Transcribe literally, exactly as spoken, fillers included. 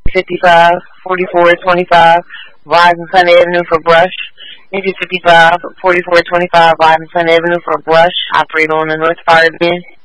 fifty-five, forty-four twenty-five, Washington Avenue for brush. Maybe fifty-five, forty-four twenty-five, Washington Avenue for brush. Operate on the north part of the